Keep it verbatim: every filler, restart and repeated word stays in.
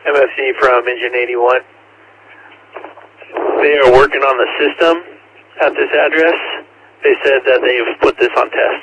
M F C from Engine eighty-one. They are working on the system at this address. They said that they've put this on test.